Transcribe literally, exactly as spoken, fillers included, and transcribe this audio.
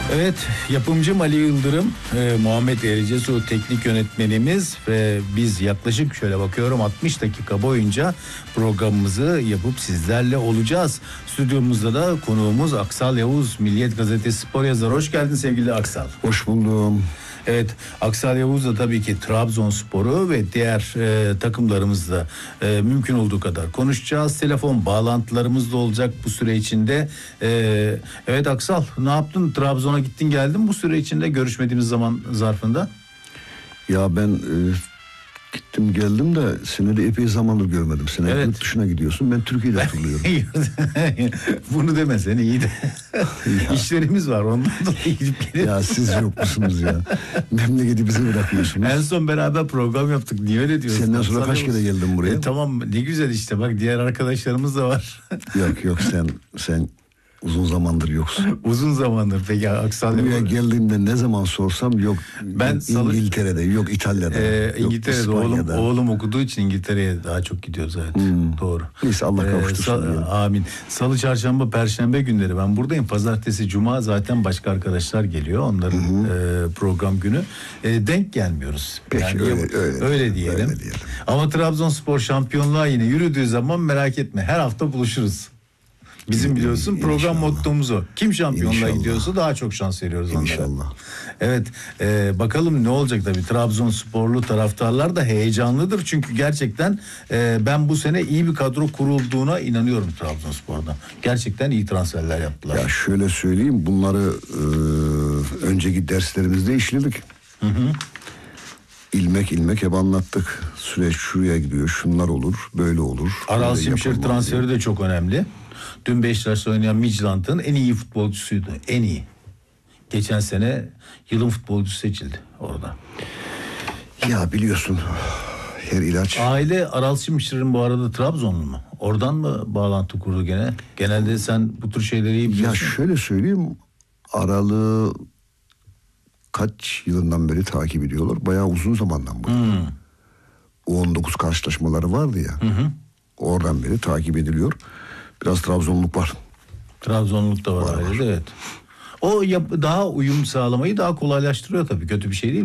Evet, yapımcım Ali Yıldırım, e, Muhammed Ericesu teknik yönetmenimiz ve biz yaklaşık şöyle bakıyorum altmış dakika boyunca programımızı yapıp sizlerle olacağız. Stüdyomuzda da konuğumuz Aksal Yavuz, Milliyet Gazetesi spor yazarı. Hoş geldin sevgili Aksal. Hoş buldum. Evet, Aksal Yavuz da tabii ki Trabzonspor'u ve diğer e, takımlarımızla e, mümkün olduğu kadar konuşacağız. Telefon bağlantılarımız da olacak bu süre içinde. E, evet Aksal, ne yaptın? Trabzon'a gittin geldin bu süre içinde görüşmediğimiz zaman zarfında. Ya ben e, gittim geldim de seni de epey zamandır görmedim. Sen Evet. yurt dışına gidiyorsun. Ben Türkiye'de hatırlıyorum. Bunu demesen iyiydi. İşlerimiz var ondan dolayı gidip geliyoruz. Ya siz yok musunuz ya? Memleketi bize bırakıyorsunuz. En son beraber program yaptık. Niye öyle diyorsun? Senden sonra kaç kere geldin buraya? E, tamam ne güzel işte bak diğer arkadaşlarımız da var. Yok yok sen sen uzun zamandır yoksun. Uzun zamandır peki Aksal. Buraya geldiğimde ne zaman sorsam yok Ben salı- İngiltere'de, yok İtalya'da, Ee, yok İngiltere'de oğlum, İspanya'da. oğlum okuduğu için İngiltere'ye daha çok gidiyoruz evet. Hmm. Doğru. Neyse Allah Ee, kavuştursun. sa- diyelim. amin. Salı, çarşamba, perşembe günleri ben buradayım. Pazartesi, cuma zaten başka arkadaşlar geliyor. Onların e, program günü. E, denk gelmiyoruz. Peki, Yani öyle- yap- öyle- öyle diyelim. öyle diyelim. Ama Trabzonspor şampiyonluğa yine yürüdüğü zaman merak etme. Her hafta buluşuruz. Bizim biliyorsun program İnşallah. mottomuz o. Kim şampiyonluğa İnşallah. gidiyorsa daha çok şans veriyoruz onlara. İnşallah. Evet, e, bakalım ne olacak tabii. Trabzonsporlu taraftarlar da heyecanlıdır çünkü gerçekten e, ben bu sene iyi bir kadro kurulduğuna inanıyorum Trabzonspor'da. Gerçekten iyi transferler yaptılar. Ya şöyle söyleyeyim, bunları e, önceki derslerimizde işledik. Hı hı. İlmek ilmek hep anlattık. Süreç şuraya gidiyor, şunlar olur, böyle olur. Aral böyle Şimşek yapılmaz transferi diye. de çok önemli. Dün Beşiktaş'ta oynayan Midtjylland'ın en iyi futbolcusuydu. En iyi. Geçen sene yılın futbolcusu seçildi orada. Ya biliyorsun, her ilaç... Aile Aral Şimşek'in bu arada Trabzonlu mu? Oradan mı bağlantı kurdu gene? Genelde sen bu tür şeyleri iyi Ya biliyorsun. şöyle söyleyeyim, Aral'ı kaç yılından beri takip ediyorlar. Bayağı uzun zamandan bu. Hmm. O on dokuz karşılaşmaları vardı ya. Hı hı. Oradan beri takip ediliyor. Biraz Trabzonluk var. Trabzonluk da var, Var, ailede, var. evet. O yap- daha uyum sağlamayı daha kolaylaştırıyor tabii. Kötü bir şey değil.